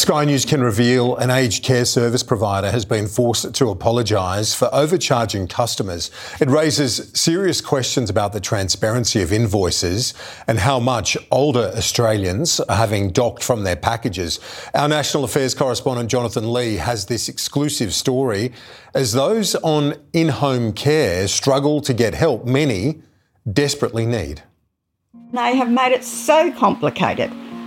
Sky News can reveal an aged care service provider has been forced to apologise for overcharging customers. It raises serious questions about the transparency of invoices and how much older Australians are having docked from their packages. Our National Affairs correspondent Jonathan Lee has this exclusive story. As those on in-home care struggle to get help, many desperately need. They have made it so complicated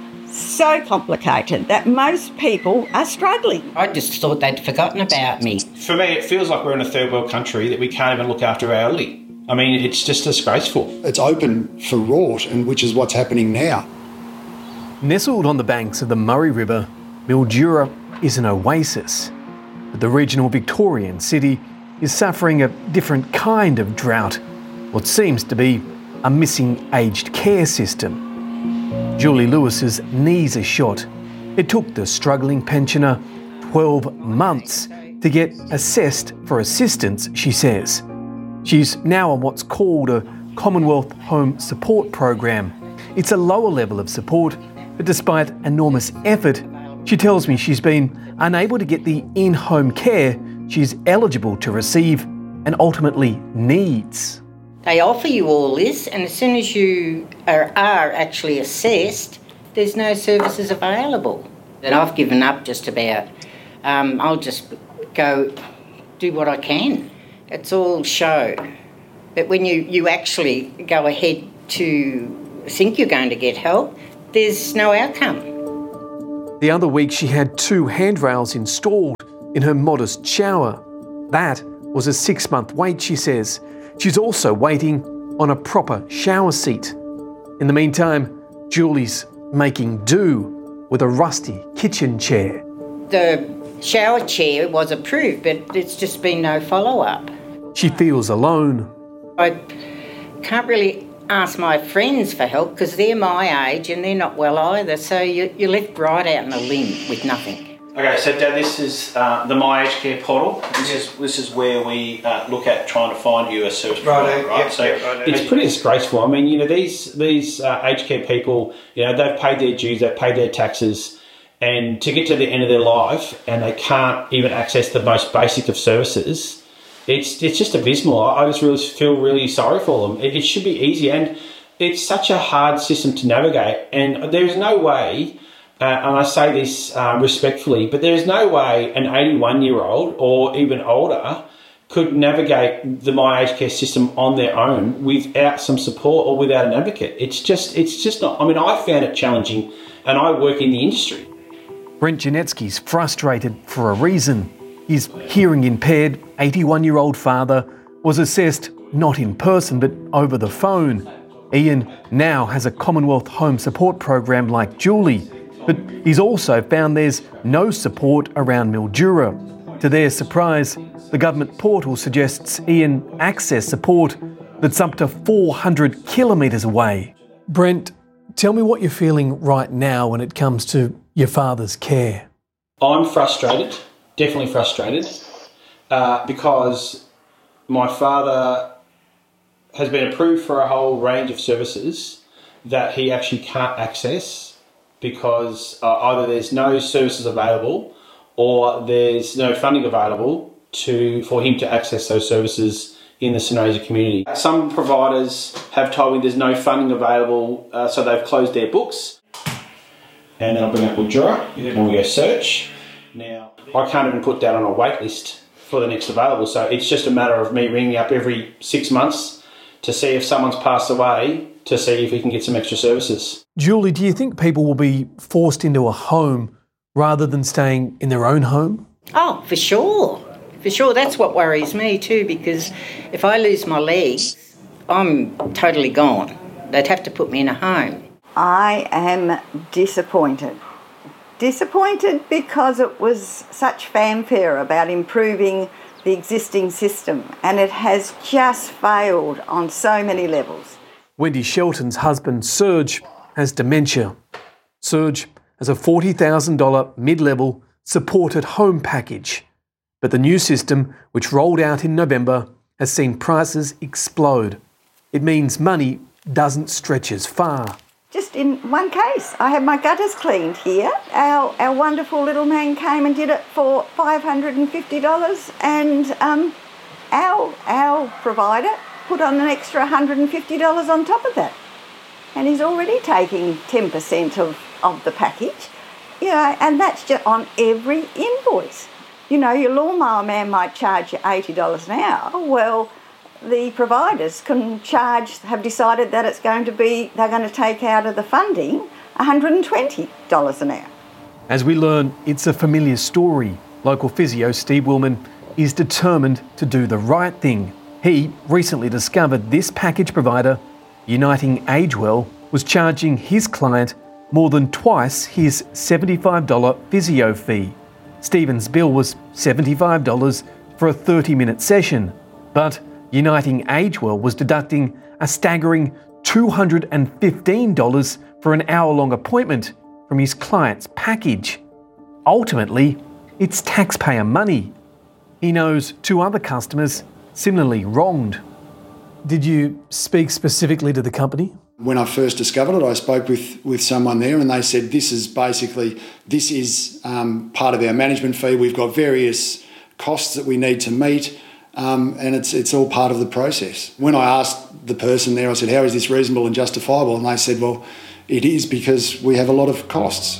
that most people are struggling. I just thought they'd forgotten about me. For me, it feels like we're in a third world country that we can't even look after our elderly. I mean, it's just disgraceful. It's open for rort, and which is what's happening now. Nestled on the banks of the Murray River, Mildura is an oasis. But the regional Victorian city is suffering a different kind of drought, what seems to be a missing aged care system. Julie Lewis's knees are shot. It took the struggling pensioner 12 months to get assessed for assistance, she says. She's now on what's called a Commonwealth Home Support Program. It's a lower level of support, but despite enormous effort, she tells me she's been unable to get the in-home care she's eligible to receive and ultimately needs. They offer you all this, and as soon as you are actually assessed, there's no services available. And I've given up just about. I'll just go do what I can. It's all show. But when you actually go ahead to think you're going to get help, there's no outcome. The other week she had 2 handrails installed in her modest shower. That was a 6-month wait, she says. She's also waiting on a proper shower seat. In the meantime, Julie's making do with a rusty kitchen chair. The shower chair was approved, but it's just been no follow-up. She feels alone. I can't really ask my friends for help because they're my age and they're not well either, so you're left right out in a limb with nothing. Okay, so Dad, this is the My Aged Care portal. This is where we look at trying to find you a service provider, right? So it's pretty disgraceful. I mean, these aged care people, they've paid their dues, they've paid their taxes, and to get to the end of their life and they can't even access the most basic of services, it's just abysmal. I just really feel really sorry for them. It should be easy, and it's such a hard system to navigate, and there's no way. And I say this respectfully, but there is no way an 81-year-old or even older could navigate the My Aged Care system on their own without some support or without an advocate. It's just not. I mean, I found it challenging, and I work in the industry. Brent Janetsky's frustrated for a reason. His hearing impaired 81-year-old father was assessed not in person but over the phone. Ian now has a Commonwealth Home Support Program like Julie, but he's also found there's no support around Mildura. To their surprise, the government portal suggests Ian access support that's up to 400 kilometres away. Brent, tell me what you're feeling right now when it comes to your father's care. I'm frustrated, definitely frustrated, because my father has been approved for a whole range of services that he actually can't access because either there's no services available or there's no funding available for him to access those services in the St Razor community. Some providers have told me there's no funding available, so they've closed their books. And then I'll bring up Mildura and we go search. Now, I can't even put that on a wait list for the next available, so it's just a matter of me ringing up every 6 months to see if someone's passed away, to see if we can get some extra services. Julie, do you think people will be forced into a home rather than staying in their own home? Oh, for sure. For sure. That's what worries me too, because if I lose my legs, I'm totally gone. They'd have to put me in a home. I am disappointed. Disappointed because it was such fanfare about improving the existing system, and it has just failed on so many levels. Wendy Shelton's husband, Serge, has dementia. Serge has a $40,000 mid-level supported home package. But the new system, which rolled out in November, has seen prices explode. It means money doesn't stretch as far. just in one case. I had my gutters cleaned here. Our wonderful little man came and did it for $550, and our provider put on an extra $150 on top of that. And he's already taking 10% of the package, and that's just on every invoice. Your lawnmower man might charge you $80 an hour. Well, the providers have decided that they're going to take out of the funding $120 an hour. As we learn, it's a familiar story. Local physio Steve Willman is determined to do the right thing. He recently discovered this package provider, Uniting Agewell, was charging his client more than twice his $75 physio fee. Stephen's bill was $75 for a 30-minute session, but Uniting Agewell was deducting a staggering $215 for an hour-long appointment from his client's package. Ultimately, it's taxpayer money. He knows two other customers similarly wronged. Did you speak specifically to the company? When I first discovered it, I spoke with someone there, and they said this is part of our management fee. We've got various costs that we need to meet, and it's all part of the process. When I asked the person there, I said, how is this reasonable and justifiable? And they said, well, it is because we have a lot of costs.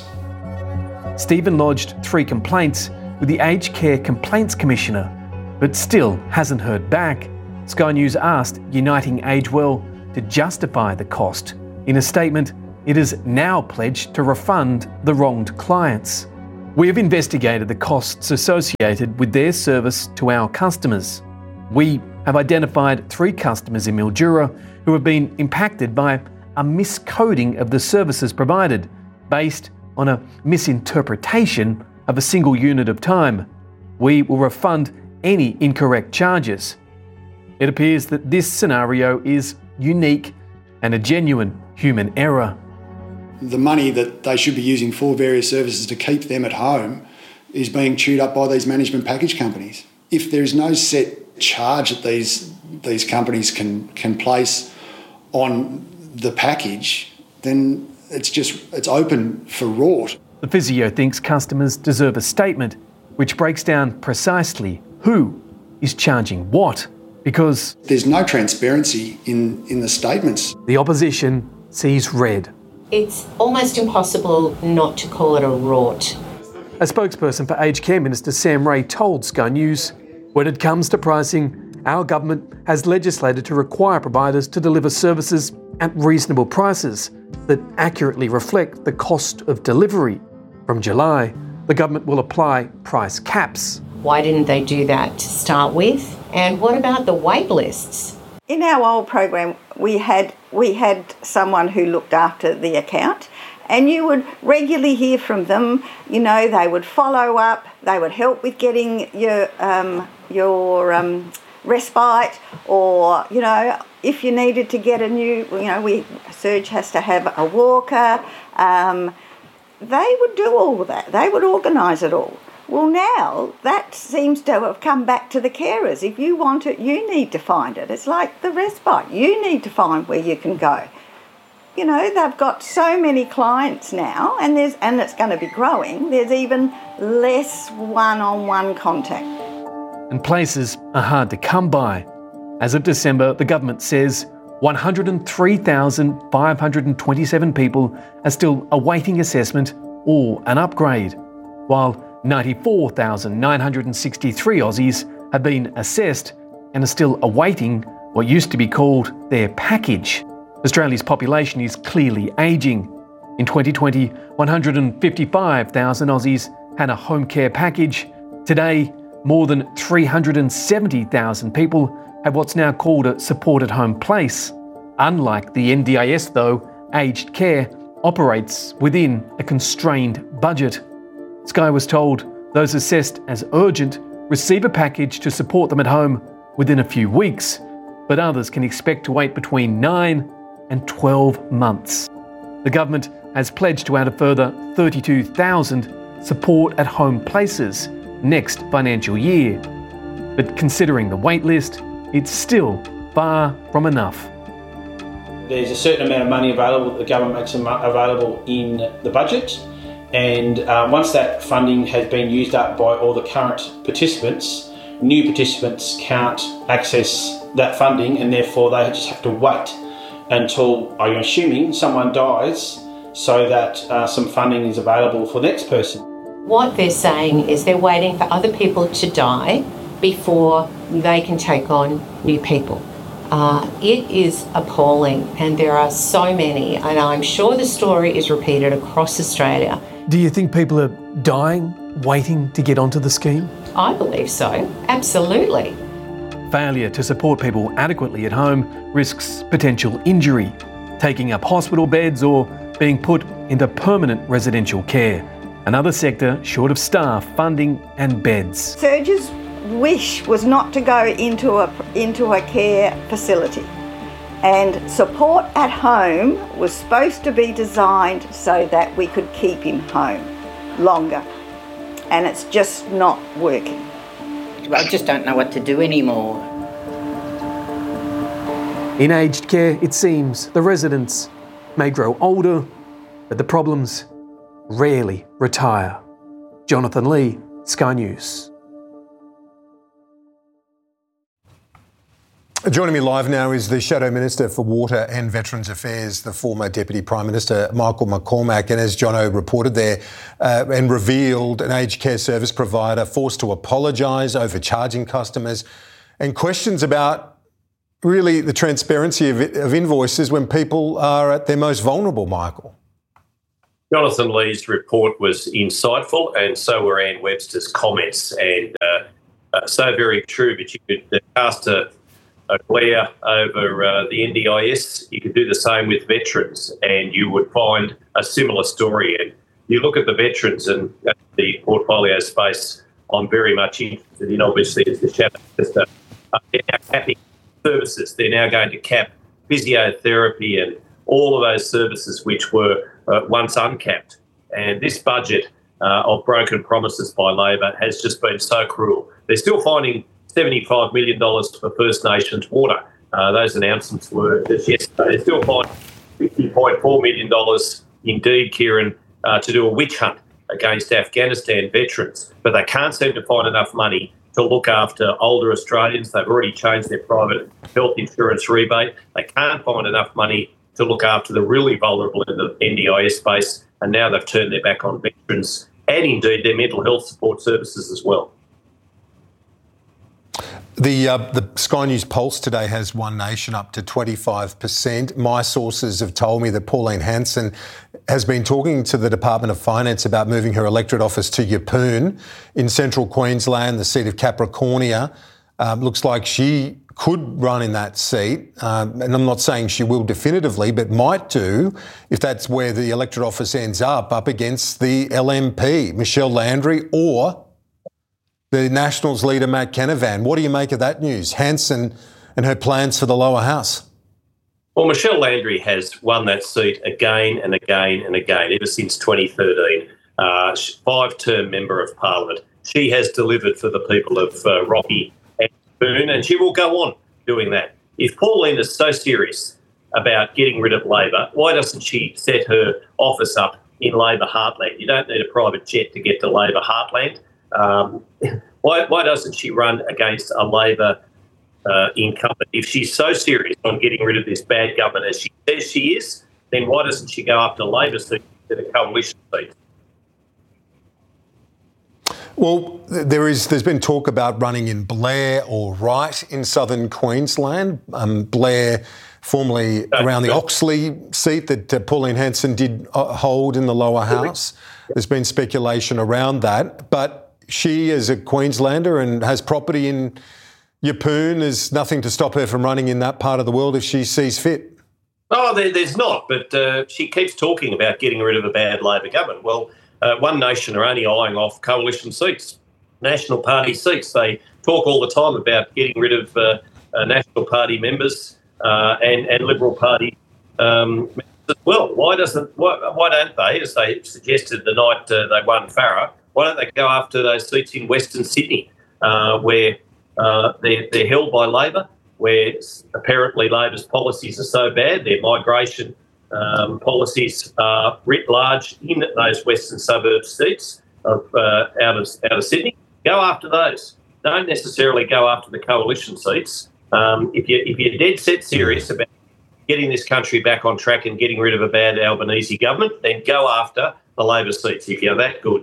Stephen lodged 3 complaints with the Aged Care Complaints Commissioner, but still hasn't heard back. Sky News asked Uniting Agewell to justify the cost. In a statement, it has now pledged to refund the wronged clients. We have investigated the costs associated with their service to our customers. We have identified 3 customers in Mildura who have been impacted by a miscoding of the services provided based on a misinterpretation of a single unit of time. We will refund any incorrect charges. It appears that this scenario is unique and a genuine human error. The money that they should be using for various services to keep them at home is being chewed up by these management package companies. If there is no set charge that these companies can place on the package, then it's open for rort. The physio thinks customers deserve a statement which breaks down precisely who is charging what, because there's no transparency in the statements. The opposition sees red. It's almost impossible not to call it a rort. A spokesperson for Aged Care Minister Sam Ray told Sky News, when it comes to pricing, our government has legislated to require providers to deliver services at reasonable prices that accurately reflect the cost of delivery. From July, the government will apply price caps. Why didn't they do that to start with? And what about the wait lists? In our old program, we had someone who looked after the account, and you would regularly hear from them. They would follow up, they would help with getting your respite, or if you needed to get a new, Surge has to have a walker. They would do all of that. They would organise it all. Well, now that seems to have come back to the carers. If you want it, you need to find it. It's like the respite. You need to find where you can go. They've got so many clients now, and it's going to be growing. There's even less one-on-one contact. And places are hard to come by. As of December, the government says 103,527 people are still awaiting assessment or an upgrade, while 94,963 Aussies have been assessed and are still awaiting what used to be called their package. Australia's population is clearly ageing. In 2020, 155,000 Aussies had a home care package. Today, more than 370,000 people have what's now called a supported home place. Unlike the NDIS though, aged care operates within a constrained budget. Sky was told those assessed as urgent receive a package to support them at home within a few weeks, but others can expect to wait between 9 and 12 months. The government has pledged to add a further 32,000 support at home places next financial year. But considering the wait list, it's still far from enough. There's a certain amount of money available that the government makes available in the budget, and once that funding has been used up by all the current participants, new participants can't access that funding, and therefore they just have to wait until, I'm assuming, someone dies so that some funding is available for the next person. What they're saying is they're waiting for other people to die before they can take on new people. It is appalling, and there are so many, and I'm sure the story is repeated across Australia. Do you think people are dying, waiting to get onto the scheme? I believe so, absolutely. Failure to support people adequately at home risks potential injury, taking up hospital beds or being put into permanent residential care. Another sector short of staff, funding and beds. Surge's wish was not to go into a care facility, and support at home was supposed to be designed so that we could keep him home longer, and it's just not working. I just don't know what to do anymore. In aged care, it seems the residents may grow older, but the problems rarely retire. Jonathan Lee, Sky News. Joining me live now is the Shadow Minister for Water and Veterans Affairs, the former Deputy Prime Minister, Michael McCormack. And as Jono reported there and revealed, an aged care service provider forced to apologise, overcharging customers, and questions about really the transparency of invoices when people are at their most vulnerable, Michael. Jonathan Lee's report was insightful, and so were Anne Webster's comments, and so very true. But you could cast a glare over the NDIS. You could do the same with veterans, and you would find a similar story. And you look at the veterans and the portfolio space I'm very much interested in, obviously, is the Shadow Minister. They're now capping services. They're now going to cap physiotherapy and all of those services which were once uncapped. And this budget of broken promises by Labor has just been so cruel. They're still finding $75 million for First Nations water. Those announcements were just yesterday. They're still finding $50.4 million, indeed, Kieran, to do a witch hunt against Afghanistan veterans. But they can't seem to find enough money to look after older Australians. They've already changed their private health insurance rebate. They can't find enough money to look after the really vulnerable in the NDIS space. And now they've turned their back on veterans and indeed their mental health support services as well. The Sky News Pulse today has One Nation up to 25%. My sources have told me that Pauline Hanson has been talking to the Department of Finance about moving her electorate office to Yeppoon in central Queensland, the seat of Capricornia. Looks like she could run in that seat, and I'm not saying she will definitively, but might do if that's where the electorate office ends up against the LNP, Michelle Landry, or the Nationals leader, Matt Canavan. What do you make of that news? Hanson and her plans for the lower house. Well, Michelle Landry has won that seat again and again and again, ever since 2013. 5-term Member of Parliament. She has delivered for the people of Rocky and Boone, and she will go on doing that. If Pauline is so serious about getting rid of Labor, why doesn't she set her office up in Labor heartland? You don't need a private jet to get to Labor heartland. Why doesn't she run against a Labor incumbent? If she's so serious on getting rid of this bad government as she says she is, then why doesn't she go after Labor seats instead of coalition seats? Well, there's been talk about running in Blair or Wright in southern Queensland. Blair, formerly around the Oxley seat that Pauline Hanson did hold in the lower house. There's been speculation around that. But she, as a Queenslander and has property in Yeppoon, there's nothing to stop her from running in that part of the world if she sees fit. Oh, there's not. But she keeps talking about getting rid of a bad Labor government. Well, One Nation are only eyeing off coalition seats, National Party seats. They talk all the time about getting rid of National Party members and Liberal Party members as well. Why don't they, as they suggested the night they won Farrer, why don't they go after those seats in Western Sydney where they're held by Labor where apparently Labor's policies are so bad, their migration policies are writ large in those western suburb seats out of Sydney. Go after those. Don't necessarily go after the coalition seats. If you're dead set serious about getting this country back on track and getting rid of a bad Albanese government, then go after the Labor seats if you're that good.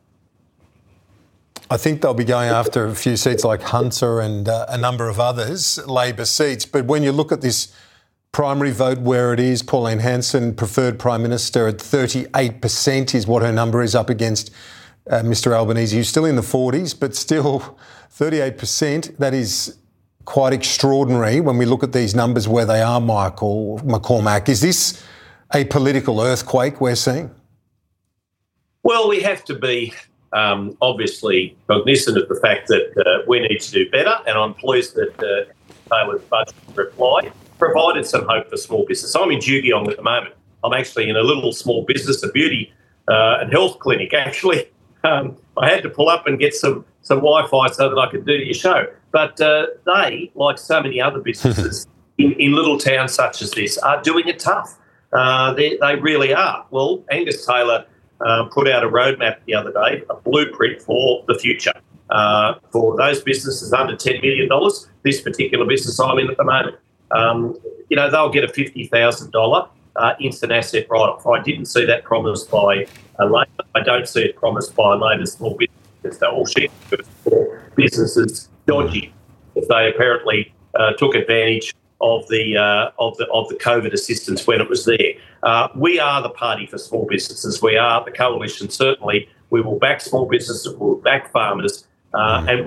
I think they'll be going after a few seats like Hunter and a number of others, Labor seats. But when you look at this primary vote where it is, Pauline Hanson, preferred Prime Minister at 38% is what her number is up against Mr Albanese, who's still in the 40s, but still 38%. That is quite extraordinary when we look at these numbers where they are, Michael McCormack. Is this a political earthquake we're seeing? Well, we have to be obviously cognizant of the fact that we need to do better, and I'm pleased that Taylor's budget reply provided some hope for small business. I'm in Dugong at the moment. I'm actually in a little small business, a beauty and health clinic, actually. I had to pull up and get some Wi-Fi so that I could do your show. But they, like so many other businesses in little towns such as this, are doing it tough. They really are. Well, Angus Taylor put out a roadmap the other day, a blueprint for the future. For those businesses under $10 million, this particular business I'm in at the moment, they'll get a $50,000 instant asset write-off. I didn't see that promised by Labor. I don't see it promised by Labor's small businesses. They're all shared for businesses dodgy if they apparently took advantage of the COVID assistance when it was there. We are the party for small businesses. We are the coalition. Certainly, we will back small businesses. We will back farmers, and